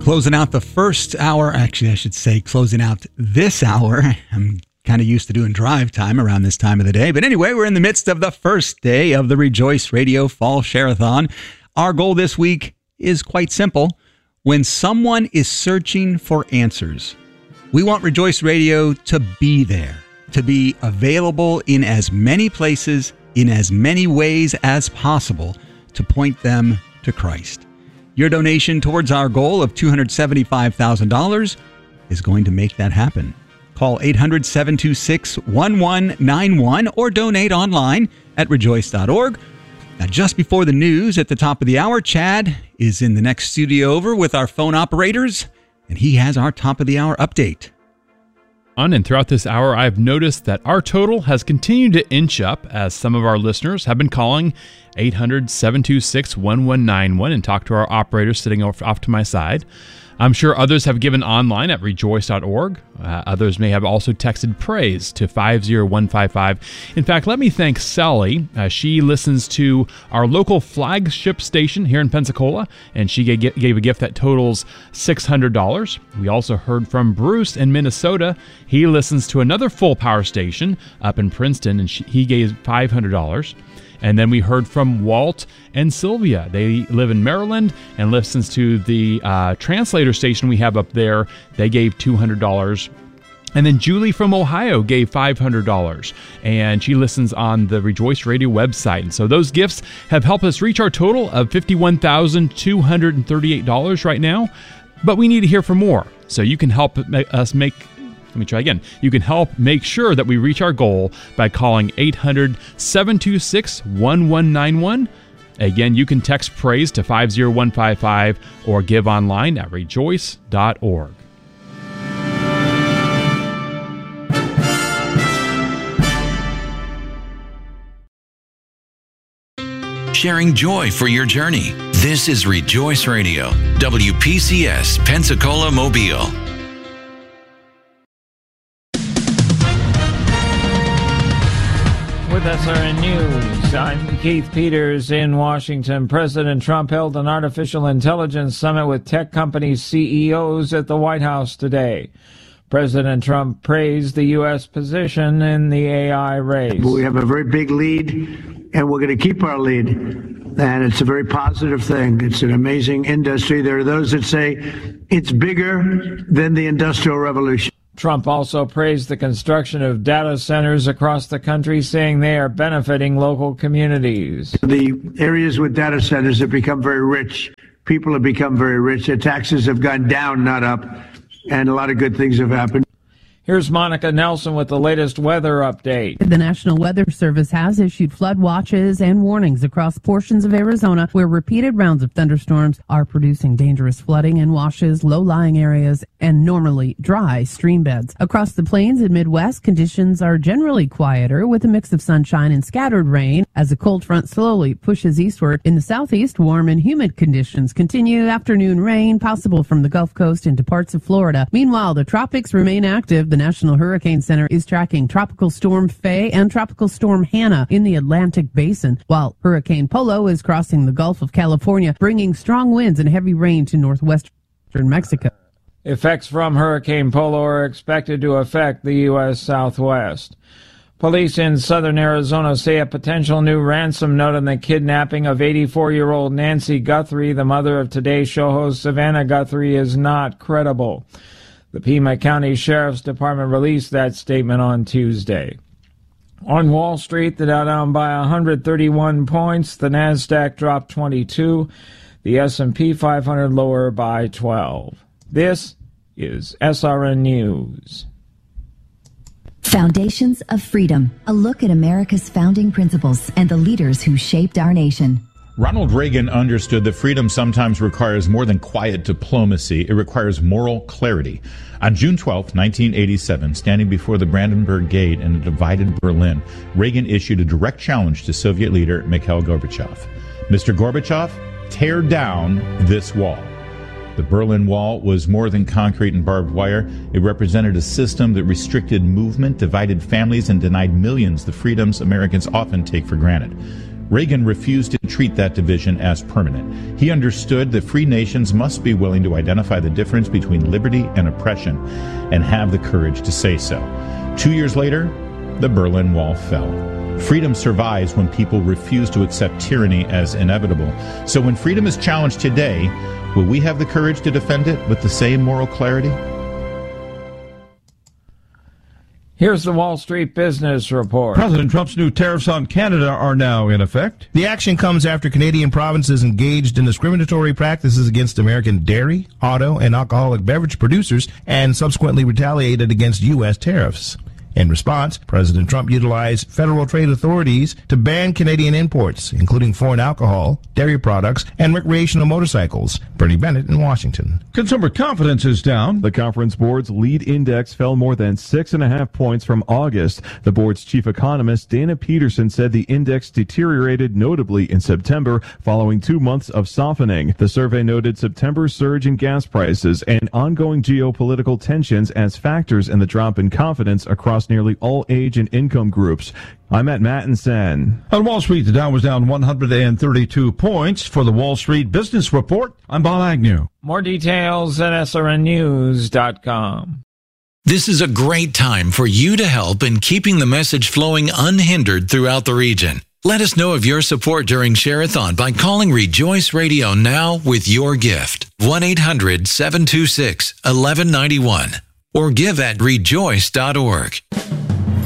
Closing out the first hour, actually I should say closing out this hour. I'm kind of used to doing drive time around this time of the day. But anyway, we're in the midst of the first day of the Rejoice Radio Fall Share-a-thon. Our goal this week is quite simple. When someone is searching for answers, we want Rejoice Radio to be there, to be available in as many places, in as many ways as possible to point them to Christ. Your donation towards our goal of $275,000 is going to make that happen. Call 800-726-1191 or donate online at rejoice.org. Now, just before the news at the top of the hour, Chad is in the next studio over with our phone operators, and he has our top of the hour update. And throughout this hour, I've noticed that our total has continued to inch up as some of our listeners have been calling 800-726-1191 and talk to our operators sitting off to my side. I'm sure others have given online at rejoice.org. Others may have also texted praise to 50155. In fact, let me thank Sally. She listens to our local flagship station here in Pensacola, and she gave a gift that totals $600. We also heard from Bruce in Minnesota. He listens to another full power station up in Princeton, and he gave $500. And then we heard from Walt and Sylvia. They live in Maryland and listens to the translator station we have up there. They gave $200. And then Julie from Ohio gave $500. And she listens on the Rejoice Radio website. And so those gifts have helped us reach our total of $51,238 right now. But we need to hear from more. So you can help us make... Let me try again. You can help make sure that we reach our goal by calling 800-726-1191. Again, you can text praise to 50155 or give online at rejoice.org. Sharing joy for your journey. This is Rejoice Radio, WPCS, Pensacola, Mobile. With SRN News, I'm Keith Peters in Washington. President Trump held an artificial intelligence summit with tech company CEOs at the White House today. President Trump praised the U.S. position in the AI race. We have a very big lead, and we're going to keep our lead. And it's a very positive thing. It's an amazing industry. There are those that say it's bigger than the Industrial Revolution. Trump also praised the construction of data centers across the country, saying they are benefiting local communities. The areas with data centers have become very rich. People have become very rich. Their taxes have gone down, not up, and a lot of good things have happened. Here's Monica Nelson with the latest weather update. The National Weather Service has issued flood watches and warnings across portions of Arizona where repeated rounds of thunderstorms are producing dangerous flooding in washes, low-lying areas, and normally dry stream beds. Across the plains and Midwest, conditions are generally quieter with a mix of sunshine and scattered rain as a cold front slowly pushes eastward. In the southeast, warm and humid conditions continue. Afternoon rain possible from the Gulf Coast into parts of Florida. Meanwhile, the tropics remain active. The National Hurricane Center is tracking Tropical Storm Faye and Tropical Storm Hannah in the Atlantic Basin, while Hurricane Polo is crossing the Gulf of California, bringing strong winds and heavy rain to northwestern Mexico. Effects from Hurricane Polo are expected to affect the U.S. Southwest. Police in southern Arizona say a potential new ransom note on the kidnapping of 84-year-old Nancy Guthrie, the mother of Today's Show host Savannah Guthrie, is not credible. The Pima County Sheriff's Department released that statement on Tuesday. On Wall Street, the Dow down by 131 points. The Nasdaq dropped 22. The S&P 500 lower by 12. This is SRN News. Foundations of Freedom, a look at America's founding principles and the leaders who shaped our nation. Ronald Reagan understood that freedom sometimes requires more than quiet diplomacy. It requires moral clarity. On June 12, 1987, standing before the Brandenburg Gate in a divided Berlin, Reagan issued a direct challenge to Soviet leader Mikhail Gorbachev. Mr. Gorbachev, tear down this wall. The Berlin Wall was more than concrete and barbed wire. It represented a system that restricted movement, divided families, and denied millions the freedoms Americans often take for granted. Reagan refused to treat that division as permanent. He understood that free nations must be willing to identify the difference between liberty and oppression and have the courage to say so. 2 years later, the Berlin Wall fell. Freedom survives when people refuse to accept tyranny as inevitable. So when freedom is challenged today, will we have the courage to defend it with the same moral clarity? Here's the Wall Street Business Report. President Trump's new tariffs on Canada are now in effect. The action comes after Canadian provinces engaged in discriminatory practices against American dairy, auto, and alcoholic beverage producers and subsequently retaliated against U.S. tariffs. In response, President Trump utilized federal trade authorities to ban Canadian imports, including foreign alcohol, dairy products, and recreational motorcycles. Bernie Bennett in Washington. Consumer confidence is down. The Conference Board's lead index fell more than 6.5 points from August. The board's chief economist, Dana Peterson, said the index deteriorated notably in September following 2 months of softening. The survey noted September's surge in gas prices and ongoing geopolitical tensions as factors in the drop in confidence across nearly all age and income groups. I'm Matt Mattinson. On Wall Street, the Dow was down 132 points. For the Wall Street Business Report, I'm Bob Agnew. More details at srnnews.com. This is a great time for you to help in keeping the message flowing unhindered throughout the region. Let us know of your support during Share-a-thon by calling Rejoice Radio now with your gift. 1-800-726-1191 or give at rejoice.org.